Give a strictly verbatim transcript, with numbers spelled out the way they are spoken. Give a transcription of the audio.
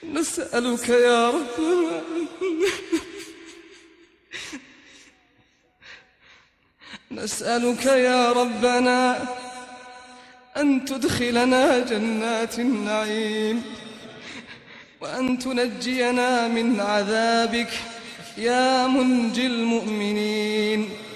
نسألك يا ربنا نسألك يا ربنا أن تدخلنا جنات النعيم، وأن تنجينا من عذابك يا منجي المؤمنين.